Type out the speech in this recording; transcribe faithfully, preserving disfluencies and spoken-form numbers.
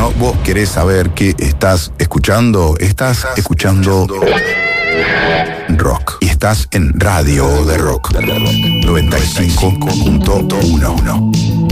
Bueno, vos querés saber qué estás escuchando. Estás escuchando rock. Y estás en Radio de Rock noventa y cinco punto uno.